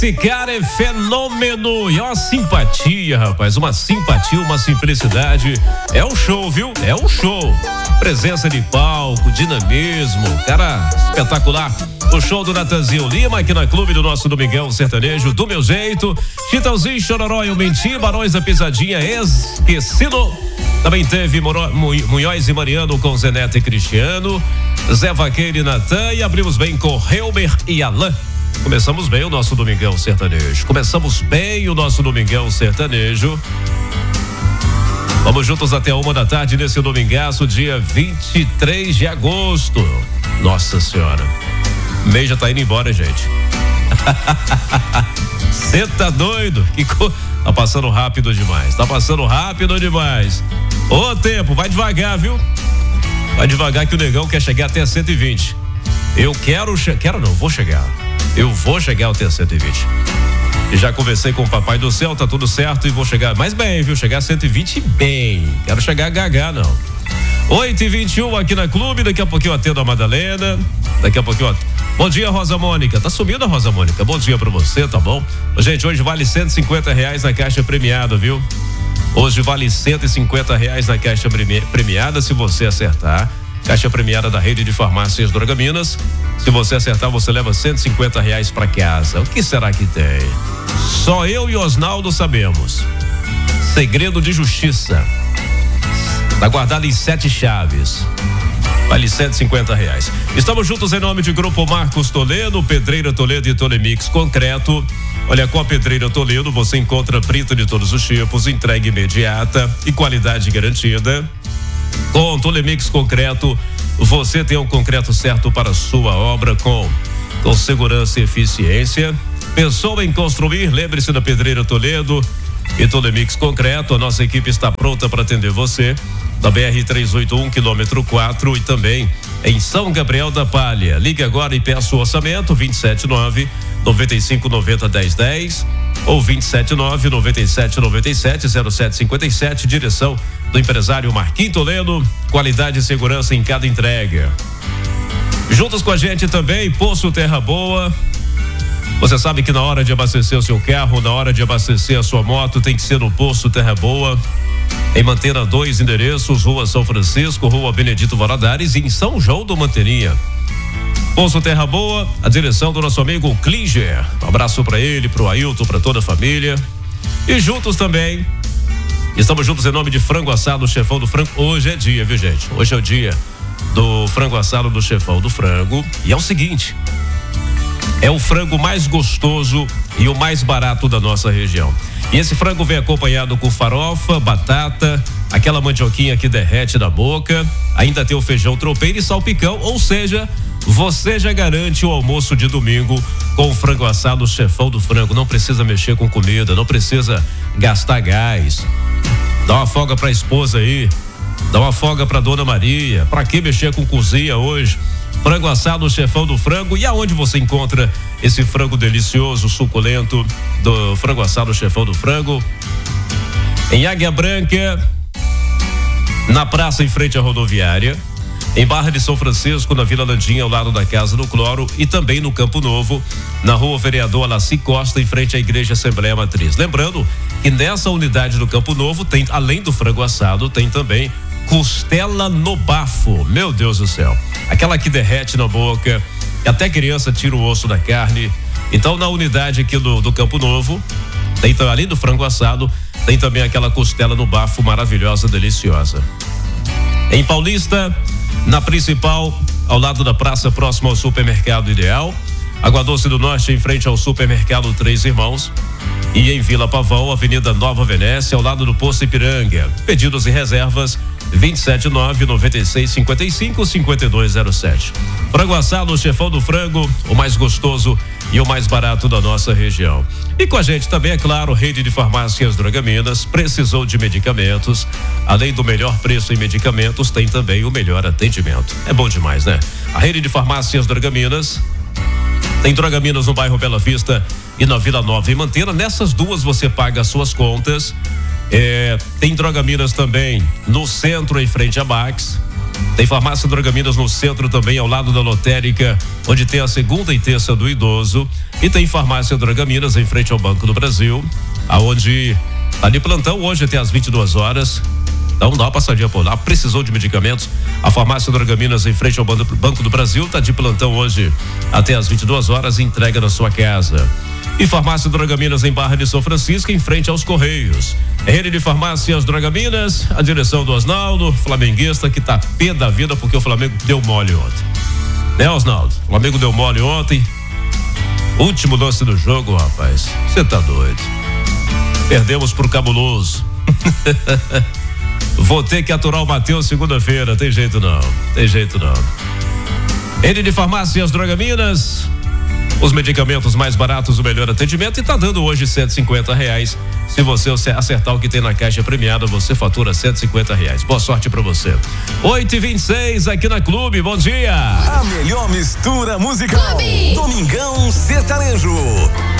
Esse cara é fenômeno e uma simpatia, rapaz, uma simpatia, uma simplicidade. É um show, viu? É um show. Presença de palco, dinamismo, cara espetacular. O show do Natanzinho Lima aqui na Clube do nosso Domingão Sertanejo, do meu jeito. Chitãozinho, Chororó e o Menti, Barões da Pisadinha, Esquecido. Também teve Munhoz e Mariano com Zé Neto e Cristiano, Zé Vaqueiro e Natan, e abrimos bem com Helmer e Alain. Começamos bem o nosso Domingão Sertanejo. Vamos juntos até 1h nesse domingaço, dia 23 de agosto. Nossa Senhora. O mês já tá indo embora, gente. Você tá doido? Tá passando rápido demais. Ô tempo, vai devagar, viu? Vai devagar que o negão quer chegar até 120. Eu vou chegar até 120. E já conversei com o Papai do Céu, tá tudo certo e vou chegar mais bem, viu? Chegar a 120 bem. Quero chegar a gaga, não. 8h21 aqui na Clube, daqui a pouquinho eu atendo a Madalena. Bom dia, Rosa Mônica. Tá subindo a Rosa Mônica. Bom dia pra você, tá bom? Gente, hoje vale R$150 na caixa premiada, viu? Hoje vale R$150 na caixa premiada, se você acertar. Caixa premiada da Rede de Farmácias Drogaminas. Se você acertar, você leva R$150 para casa. O que será que tem? Só eu e Osnaldo sabemos. Segredo de justiça. Tá guardado em 7 chaves. Vale R$150. Estamos juntos em nome de Grupo Marcos Toledo, Pedreira Toledo e Tolemix Concreto. Olha, com a Pedreira Toledo você encontra brita de todos os tipos, entrega imediata e qualidade garantida. Com Tolemix Concreto, você tem um concreto certo para a sua obra com segurança e eficiência. Pensou em construir? Lembre-se da Pedreira Toledo e Tolemix Concreto. A nossa equipe está pronta para atender você. Da BR-381, quilômetro 4 e também em São Gabriel da Palha. Ligue agora e peça o orçamento 279-9590-1010 ou 279-9797-0757, direção do empresário Marquinhos Toledo, qualidade e segurança em cada entrega. Juntos com a gente também, Poço Terra Boa. Você sabe que na hora de abastecer o seu carro, na hora de abastecer a sua moto, tem que ser no Poço Terra Boa. Em Mantena, 2 endereços, Rua São Francisco, Rua Benedito Valadares e em São João do Manteninha. Poço Terra Boa, a direção do nosso amigo Klinger. Um abraço para ele, pro Ailton, para toda a família. E juntos também, estamos juntos em nome de Frango Assado, Chefão do Frango. Hoje é dia, viu, gente? Hoje é o dia do frango assado do Chefão do Frango. E é o seguinte, é o frango mais gostoso e o mais barato da nossa região. E esse frango vem acompanhado com farofa, batata, aquela mandioquinha que derrete na boca, ainda tem o feijão tropeiro e salpicão, ou seja, você já garante o almoço de domingo com o frango assado Chefão do Frango. Não precisa mexer com comida, não precisa gastar gás. Dá uma folga pra esposa aí, dá uma folga pra Dona Maria. Pra que mexer com cozinha hoje? Frango assado Chefão do Frango. E aonde você encontra esse frango delicioso, suculento do frango assado Chefão do Frango? Em Águia Branca, na praça em frente à rodoviária, em Barra de São Francisco, na Vila Landinha, ao lado da Casa do Cloro, e também no Campo Novo, na Rua Vereador Alaci Costa, em frente à Igreja Assembleia Matriz. Lembrando que nessa unidade do Campo Novo tem, além do frango assado, tem também costela no bafo. Meu Deus do céu, aquela que derrete na boca, e até criança tira o osso da carne. Então, na unidade aqui do Campo Novo, tem, além do frango assado, tem também aquela costela no bafo maravilhosa, deliciosa. Em Paulista, na principal, ao lado da praça, próximo ao Supermercado Ideal. Água Doce do Norte, em frente ao Supermercado Três Irmãos. E em Vila Pavão, Avenida Nova Venécia, ao lado do Poço Ipiranga. Pedidos e reservas 279-9655-5207. Frango assado, Chefão do Frango, o mais gostoso e o mais barato da nossa região. E com a gente também, é claro, Rede de Farmácias Drogaminas. Precisou de medicamentos? Além do melhor preço em medicamentos, tem também o melhor atendimento. É bom demais, né? A Rede de Farmácias Drogaminas tem Drogaminas no bairro Bela Vista e na Vila Nova e Mantena. Nessas duas você paga as suas contas. Tem Drogaminas também no centro, em frente a Max. Tem farmácia Droga Minas no centro também, ao lado da lotérica, onde tem a segunda e terça do idoso. E tem farmácia Droga Minas em frente ao Banco do Brasil, aonde tá de plantão hoje até às 22 horas. Então dá uma passadinha por lá. Precisou de medicamentos? A farmácia Droga Minas em frente ao Banco do Brasil tá de plantão hoje até às 22 horas, entrega na sua casa. E farmácia Droga Minas em Barra de São Francisco, em frente aos Correios. Rede de farmácias Droga Minas, a direção do Osnaldo, flamenguista, que tá pé da vida porque o Flamengo deu mole ontem. Né, Osnaldo? O Flamengo deu mole ontem. Último lance do jogo, rapaz. Você tá doido. Perdemos pro Cabuloso. Vou ter que aturar o Matheus segunda-feira, tem jeito não. Rede de farmácias Droga Minas, os medicamentos mais baratos, o melhor atendimento, e tá dando hoje R$150. Se você acertar o que tem na caixa premiada, você fatura R$150. Boa sorte pra você. 8h26 aqui na Clube, bom dia. A melhor mistura musical. Clube. Domingão Sertanejo.